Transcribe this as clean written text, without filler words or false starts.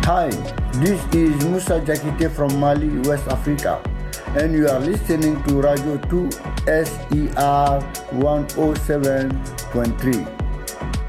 Hi, this is Musa Jakite from Mali, West Africa, and you are listening to Radio 2 SER 107.3.